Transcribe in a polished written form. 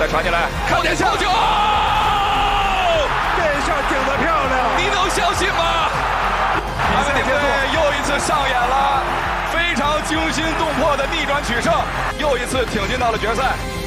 再传进来，靠点球！ 这下顶得漂亮， 你能相信吗？阿根廷队又一次上演了非常惊心动魄的逆转取胜，又一次挺进到了决赛。